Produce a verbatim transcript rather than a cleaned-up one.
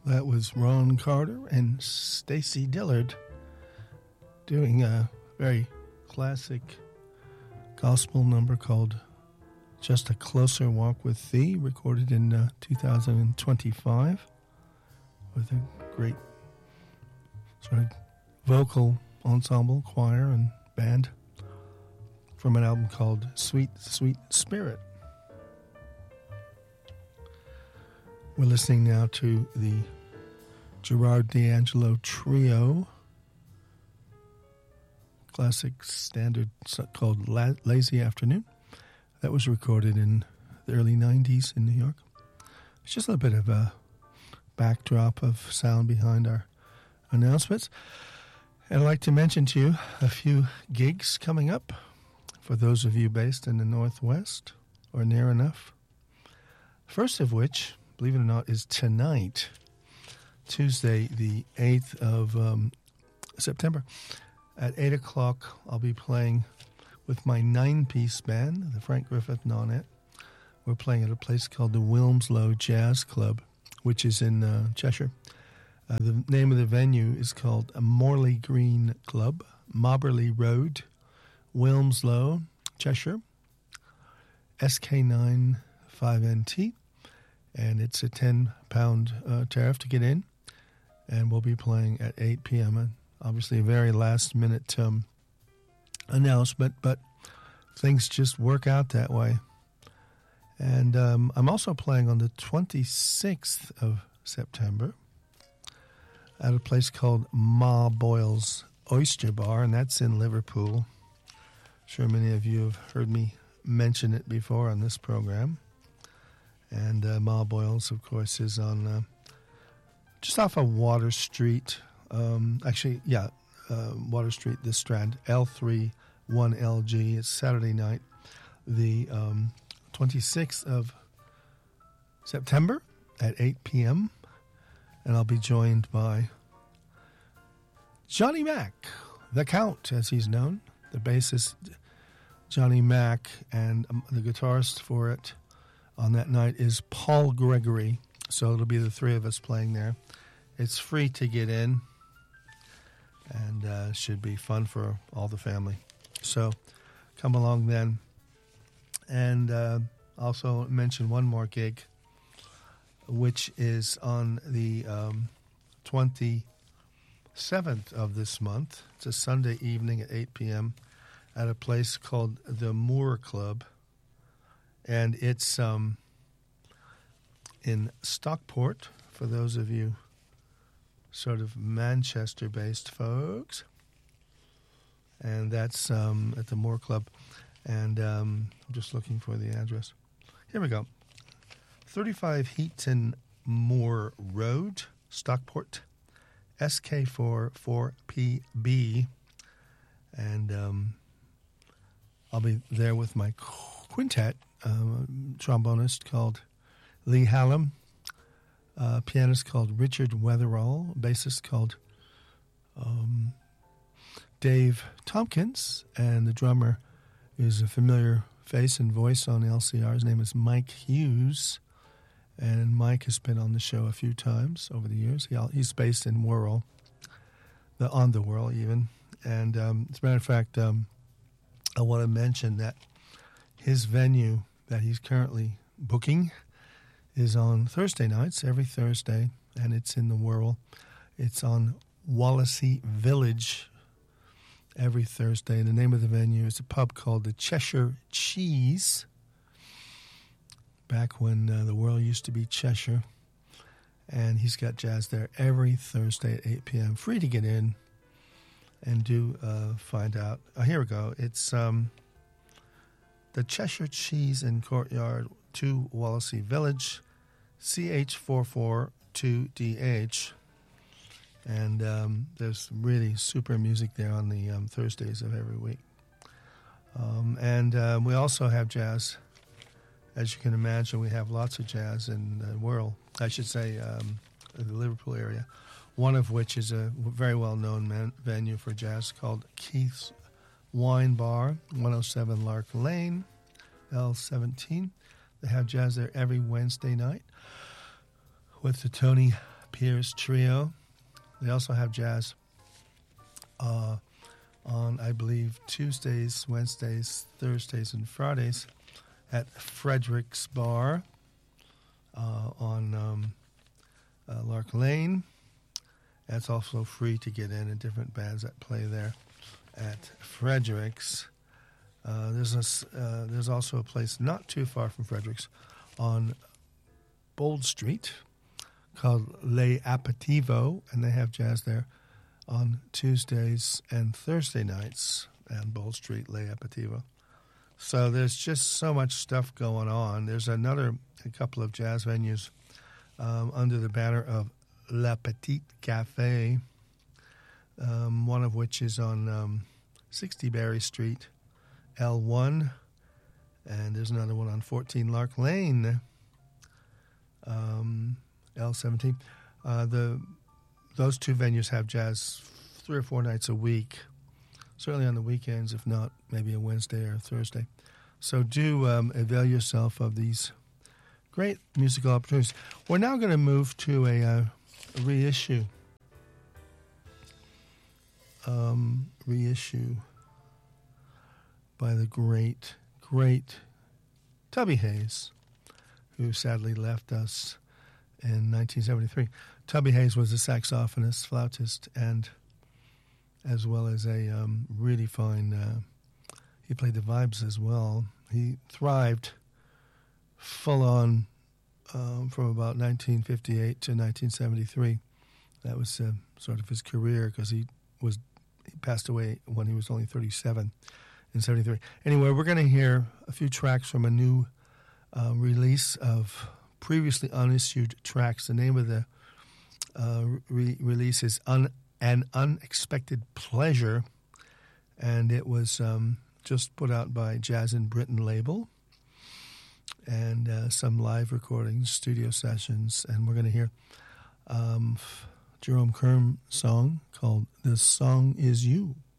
That was Ron Carter and Stacy Dillard doing a very classic gospel number called Just a Closer Walk with Thee, recorded in uh, two thousand twenty-five with a great sort of vocal ensemble, choir, and band from an album called Sweet, Sweet Spirit. We're listening now to the Gerard D'Angelo Trio, classic standard called La- Lazy Afternoon. That was recorded in the early nineties in New York. It's just a little bit of a backdrop of sound behind our announcements. And I'd like to mention to you a few gigs coming up for those of you based in the Northwest or near enough. First of which, believe it or not, is tonight, Tuesday, the eighth of um, September. At eight o'clock, I'll be playing with my nine-piece band, the Frank Griffith Nonet. We're playing at a place called the Wilmslow Jazz Club, which is in uh, Cheshire. Uh, the name of the venue is called Morley Green Club, Mobberley Road, Wilmslow, Cheshire, S K nine five N T. And it's a ten pound uh, tariff to get in. And we'll be playing at eight p.m. And obviously a very last-minute um, announcement, but things just work out that way. And um, I'm also playing on the twenty-sixth of September at a place called Ma Boyle's Oyster Bar, and that's in Liverpool. I'm sure many of you have heard me mention it before on this program. And uh, Ma Boyle's, of course, is on uh, just off of Water Street. Um, actually, yeah, uh, Water Street, the Strand, L three one L G. It's Saturday night, the um, twenty-sixth of September at eight p.m. And I'll be joined by Johnny Mack, the Count, as he's known, the bassist Johnny Mack, and um, the guitarist for it on that night is Paul Gregory. So it'll be the three of us playing there. It's free to get in, and uh, should be fun for all the family. So come along then. And uh, also mention one more gig, which is on the um, twenty-seventh of this month. It's a Sunday evening at eight p.m. at a place called the Moore Club. And it's um, in Stockport, for those of you sort of Manchester-based folks. And that's um, at the Moore Club. And um, I'm just looking for the address. Here we go. thirty-five Heaton Moore Road, Stockport, S K four four P B. And um, I'll be there with my quintet, um, trombonist called Lee Hallam, uh, pianist called Richard Weatherall, bassist called um, Dave Tompkins, and the drummer is a familiar face and voice on L C R. His name is Mike Hughes, and Mike has been on the show a few times over the years. He, he's based in Wirral, the on the Wirral even. And um, as a matter of fact, um, I want to mention that his venue that he's currently booking is on Thursday nights, every Thursday, and it's in the Wirral. It's on Wallasey Village every Thursday. And the name of the venue is a pub called the Cheshire Cheese, back when uh, the world used to be Cheshire. And he's got jazz there every Thursday at eight p.m. Free to get in and do uh, find out. Oh, here we go. It's um, the Cheshire Cheese and Courtyard, two Wallasey Village, C H four four two D H. And um, there's really super music there on the um, Thursdays of every week. Um, and uh, we also have jazz. As you can imagine, we have lots of jazz in the world. I should say um, in the Liverpool area, one of which is a very well-known man- venue for jazz called Keith's Wine Bar, one oh seven Lark Lane, L seventeen. They have jazz there every Wednesday night with the Tony Pierce Trio. They also have jazz uh, on, I believe, Tuesdays, Wednesdays, Thursdays, and Fridays at Frederick's Bar uh, on um, uh, Lark Lane. That's also free to get in, and different bands that play there at Frederick's. Uh, there's a, uh, there's also a place not too far from Frederick's on Bold Street called Le Aperitivo, and they have jazz there on Tuesdays and Thursday nights on Bold Street, Le Aperitivo. So there's just so much stuff going on. There's another a couple of jazz venues um, under the banner of La Petite Cafe, um, one of which is on um, sixty Berry Street, L one, and there's another one on fourteen Lark Lane, um, L seventeen. Uh, the those two venues have jazz three or four nights a week, certainly on the weekends, if not maybe a Wednesday or a Thursday. So do um, avail yourself of these great musical opportunities. We're now going to move to a, uh, a reissue. Um, reissue by the great, great Tubby Hayes, who sadly left us in nineteen seventy-three. Tubby Hayes was a saxophonist, flautist, and as well as a um, really fine, uh, he played the vibes as well. He thrived full on um, from about nineteen fifty-eight to nineteen seventy-three. That was uh, sort of his career, because he was he passed away when he was only thirty-seven in seventy-three. Anyway, we're going to hear a few tracks from a new uh, release of previously unissued tracks. The name of the uh, re- release is Un- An Unexpected Pleasure, and it was um, just put out by Jazz in Britain label, and uh, some live recordings, studio sessions, and we're going to hear um, Jerome Kern song called "This Song Is You."